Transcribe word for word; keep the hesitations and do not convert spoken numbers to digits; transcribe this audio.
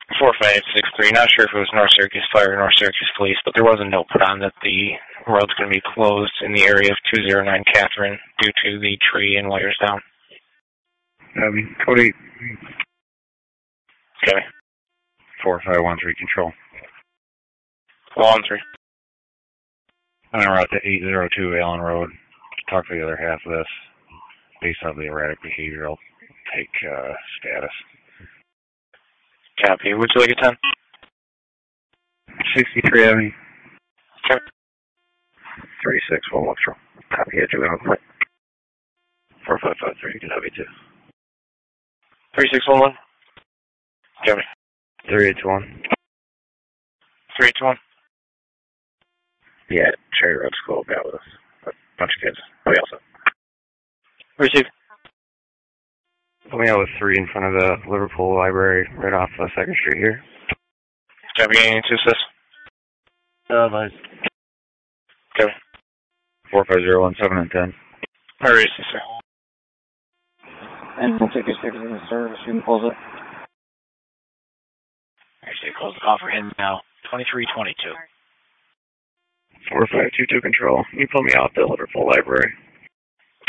four five six three. Not sure if it was North Syracuse Fire or North Syracuse Police, but there was a note put on that the road's going to be closed in the area of two oh nine Catherine due to the tree and wires down. Um, Cody. Okay. four five one three control. One three. I'm going to route to eight oh two Allen Road to talk to the other half of this. Based on the erratic behavior, I'll take uh, status. Copy. Would you like a ten? sixty-three Avenue. Okay. thirty-six, one Lextro. Copy, hit you on point. four five five three, can have you too. three six one one. Copy. three eight two one. three eight two one. Yeah, Cherry Road School got with us. A bunch of kids. Oh, yeah, also. Receive. Coming out with three in front of the Liverpool Library, right off uh, second Street here. Copy, getting into this. Uh, nice. Copy. four five zero one seven and ten. I receive, sir. And we'll take a second in the service. You can close it. Actually, close the call for him now. twenty-three twenty-two. four five two two control. You pull me out the Liverpool Library.